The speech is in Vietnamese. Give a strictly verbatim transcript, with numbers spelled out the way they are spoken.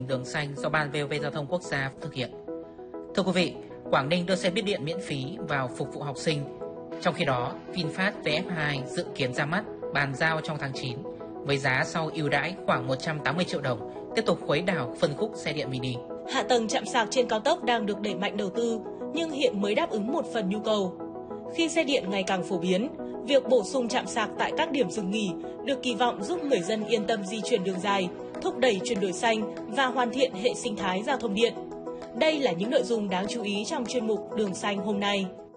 Đường xanh do Ban vê o vê Giao thông Quốc gia thực hiện. Thưa quý vị, Quảng Ninh đưa xe buýt điện miễn phí vào phục vụ học sinh. Trong khi đó, VinFast vê ép hai dự kiến ra mắt bàn giao trong tháng chín với giá sau ưu đãi khoảng một trăm tám mươi triệu đồng, tiếp tục khuấy đảo phân khúc xe điện mini. Hạ tầng trạm sạc trên cao tốc đang được đẩy mạnh đầu tư, nhưng hiện mới đáp ứng một phần nhu cầu. Khi xe điện ngày càng phổ biến, việc bổ sung trạm sạc tại các điểm dừng nghỉ được kỳ vọng giúp người dân yên tâm di chuyển đường dài, thúc đẩy chuyển đổi xanh và hoàn thiện hệ sinh thái giao thông điện. Đây là những nội dung đáng chú ý trong chuyên mục Đường xanh hôm nay.